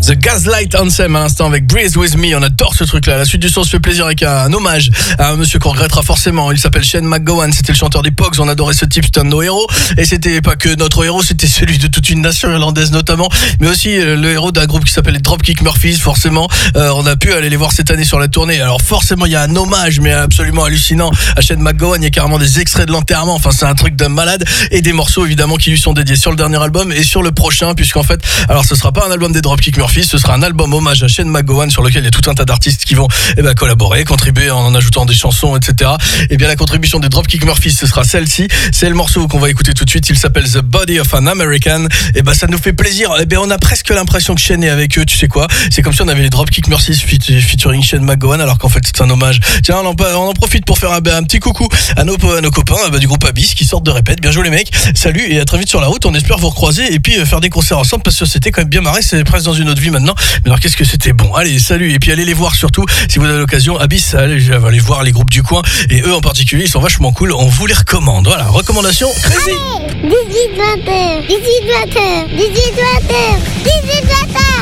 The Gaslight Anthem à l'instant avec Breathe With Me, on adore ce truc là. La suite du son se fait plaisir avec un hommage à un monsieur qu'on regrettera forcément. Il s'appelle Shane McGowan, c'était le chanteur des Pogues, on adorait ce type, c'était un de nos héros. Et c'était pas que notre héros, c'était celui de toute une nation irlandaise notamment, mais aussi le héros d'un groupe qui s'appelle les Dropkick Murphys. Forcément, on a pu aller les voir cette année sur la tournée. Alors forcément il y a un hommage mais absolument hallucinant à Shane McGowan. Il y a carrément des extraits de l'enterrement, enfin c'est un truc de malade, et des morceaux évidemment qui lui sont dédiés sur le dernier album et sur le prochain, puisqu'en fait, alors ce sera pas un album des Dropkick Murphys, ce sera un album hommage à Shane McGowan sur lequel il y a tout un tas d'artistes qui vont collaborer, contribuer en ajoutant des chansons, etc. Et bien la contribution des Dropkick Murphys, ce sera celle-ci. C'est le morceau qu'on va écouter tout de suite. Il s'appelle The Body of an American. Et ben ça nous fait plaisir. Et bien on a presque l'impression que Shane est avec eux. Tu sais quoi ? C'est comme si on avait les Dropkick Murphys featuring Shane McGowan, alors qu'en fait c'est un hommage. Tiens, on en profite pour faire un petit coucou à nos copains du groupe Abyss qui sortent de répète. Bien joué les mecs. Salut et à très vite sur la route. On espère vous recroiser et puis faire des concerts ensemble parce que c'était quand même bien marré. C'est presque dans une autre vie maintenant. Mais alors qu'est-ce que c'était bon. Allez, salut. Et puis allez les voir surtout si vous avez l'occasion. Abyss, allez voir les groupes du coin. Et eux en particulier, ils sont vachement cool. On vous les recommande. Voilà, recommandation crazy. 18-20h, 18-20h, 18-20h, 18-20h.